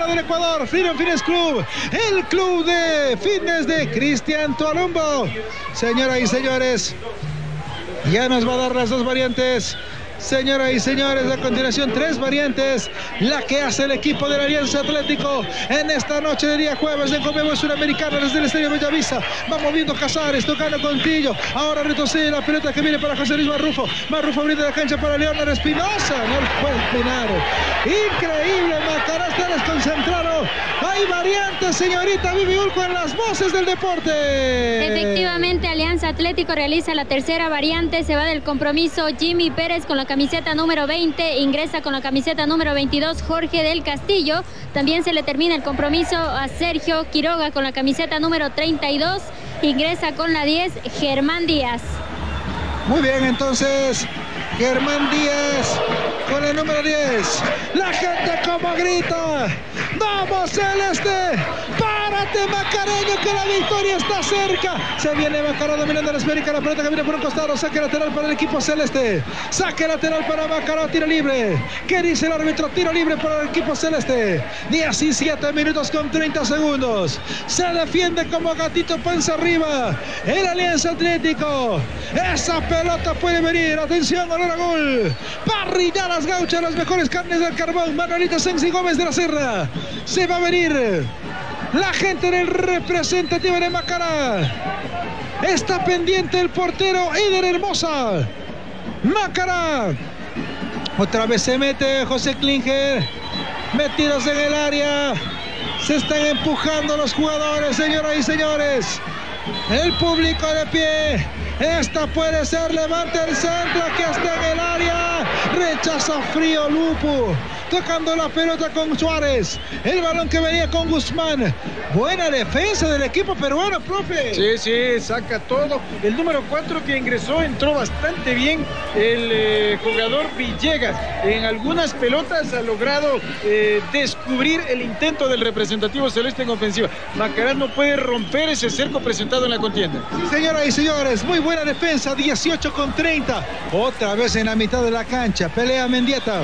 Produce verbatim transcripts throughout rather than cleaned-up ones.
Ciudad del Ecuador, Freedom Fitness Club, el club de fitness de Cristian Tualumbo. Señoras y señores, ya nos va a dar las dos variantes. Señoras y señores, a continuación tres variantes, la que hace el equipo de la Alianza Atlético en esta noche de día jueves en Conmebol Suramericana desde el Estadio Bellavista. Va moviendo Casares, tocando Contillo, ahora retrocede la pelota que viene para José Luis Marrufo. Marrufo brinda la cancha para Leonardo Espinosa, no lo puede empinar. Increíble, Macará está desconcentrado. Hay variantes, señorita Vivi Ulco, en las voces del deporte. Efectivamente, Alianza Atlético realiza la tercera variante, se va del compromiso Jimmy Pérez con la camiseta número veinte, ingresa con la camiseta número veintidós Jorge del Castillo. También se le termina el compromiso a Sergio Quiroga con la camiseta número treinta y dos, ingresa con la diez Germán Díaz. Muy bien, entonces Germán Díaz con el número diez. La gente como grita: ¡vamos Celeste! ¡Párate, Macareño, que la victoria está cerca! Se viene Macará dominando la esférica, la pelota que viene por un costado, saque lateral para el equipo celeste, saque lateral para Macará, tiro libre. ¿Qué dice el árbitro? Tiro libre para el equipo celeste. diecisiete minutos con treinta segundos. Se defiende como gatito panza arriba el Alianza Atlético. Esa pelota puede venir, atención, olor a gol. Parrilladas Gauchas, las mejores carnes del carbón. Manuelita Sensi Gómez de la Serra. Se va a venir la gente del representativo de Macará. Está pendiente el portero Eder Hermosa. Macará. Otra vez se mete José Klinger. Metidos en el área. Se están empujando los jugadores, señoras y señores. El público de pie. Esta puede ser, levanta el centro, que está en el área. Rechaza frío Lupo. Tocando la pelota con Suárez. El balón que venía con Guzmán. Buena defensa del equipo peruano, profe. Sí, sí, saca todo. El número cuatro que ingresó entró bastante bien. El eh, jugador Villegas en algunas pelotas ha logrado eh, descubrir el intento del representativo celeste en ofensiva. Macará no puede romper ese cerco presentado en la contienda. Sí, señoras y señores, muy buena defensa. dieciocho con treinta. Otra vez en la mitad de la cancha. Pelea Mendieta.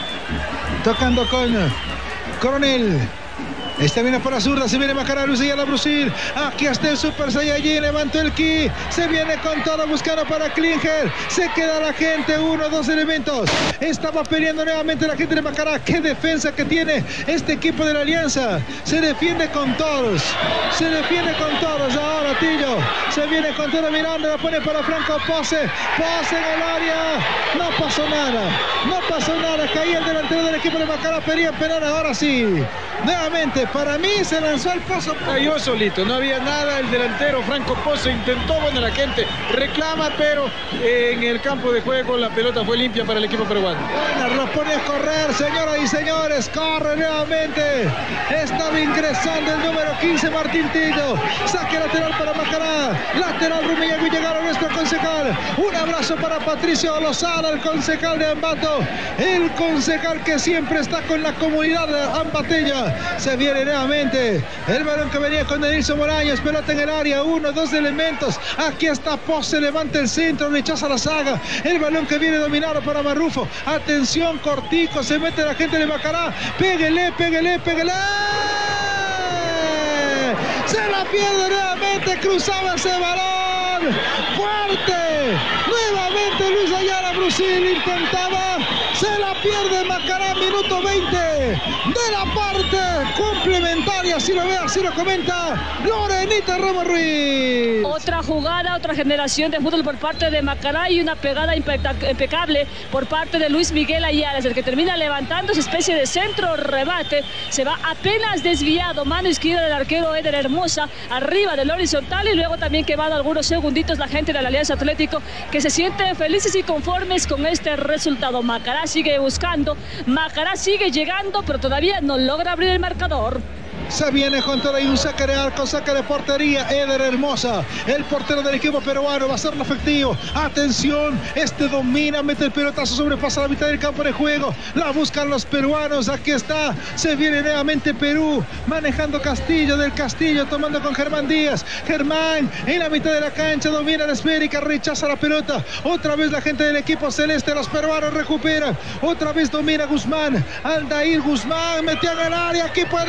Tocando con Coronel. Esta viene para zurda, se viene Macará, Luis Ayala Brusil. Aquí está el Super Saiyajin, levantó el ki. Se viene con todo, buscando para Klinger. Se queda la gente, uno, dos elementos. Estaba peleando nuevamente la gente de Macará. Qué defensa que tiene este equipo de la Alianza. Se defiende con todos. Se defiende con todos. Ahora Tillo. Se viene con todo mirando, la pone para Franco Pose. Pose en el área. No pasó nada. No pasó nada. Caía el delantero del equipo de Macará. Pedía penal, ahora sí. Nuevamente, para mí se lanzó al pozo. Cayó solito, no había nada. El delantero Franco Pozo intentó, bueno, la gente reclama, pero en el campo de juego la pelota fue limpia para el equipo peruano. Bueno, lo pone a correr, señoras y señores. Corre nuevamente. Estaba ingresando el número quince, Martín Tillo. Saque lateral para Macará. Lateral Rumillago y llegaron nuestro concejal. Un abrazo para Patricio Lozada, el concejal de Ambato. El concejal que siempre está con la comunidad ambateña. Se viene nuevamente el balón que venía con Denilson Moraños, pelota en el área, uno, dos elementos. Aquí está Pose, levanta el centro, rechaza la saga. El balón que viene dominado para Marrufo. Atención, cortico, se mete la gente de Macará. Péguele, péguele, péguele. Se la pierde nuevamente, cruzaba ese balón. Fuerte. Nuevamente Luis Ayala Brusil intentaba. Se la pierde Macará, minuto veinte de la parte complementaria, si lo ve, así lo comenta Lorenita Ramos Ruiz. Otra jugada, otra generación de fútbol por parte de Macará y una pegada impecable por parte de Luis Miguel Ayala, el que termina levantando esa especie de centro rebate, se va apenas desviado, mano izquierda del arquero Eder Hermosa, arriba del horizontal, y luego también quemado algunos segunditos la gente del Alianza Atlético, que se siente felices y conformes con este resultado. Macará sigue buscando, Macará sigue llegando, pero todavía no logra abrir el marcador. Se viene con todo y un saque de arco, saque de portería. Eder Hermosa, el portero del equipo peruano, va a ser lo efectivo. Atención, este domina, mete el pelotazo, sobrepasa la mitad del campo de juego. La buscan los peruanos, aquí está. Se viene nuevamente Perú, manejando Castillo, del Castillo, tomando con Germán Díaz. Germán, en la mitad de la cancha, domina la esférica, rechaza la pelota. Otra vez la gente del equipo celeste, los peruanos recuperan. Otra vez domina Guzmán, Aldair Guzmán, metió en el área, aquí puede